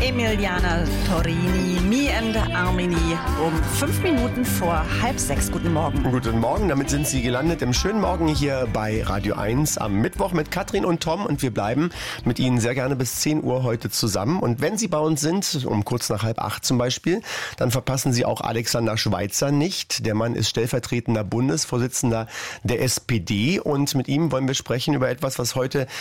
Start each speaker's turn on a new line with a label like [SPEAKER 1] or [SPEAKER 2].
[SPEAKER 1] Emiliana Torini, Me and Armini, um 5 Minuten vor 5:30. Guten Morgen.
[SPEAKER 2] Guten Morgen, damit sind Sie gelandet im schönen Morgen hier bei Radio 1 am Mittwoch mit Katrin und Tom, und wir bleiben mit Ihnen sehr gerne bis 10 Uhr heute zusammen. Und wenn Sie bei uns sind, um kurz nach 7:30 zum Beispiel, dann verpassen Sie auch Alexander Schweitzer nicht. Der Mann ist stellvertretender Bundesvorsitzender der SPD, und mit ihm wollen wir sprechen über etwas, was heute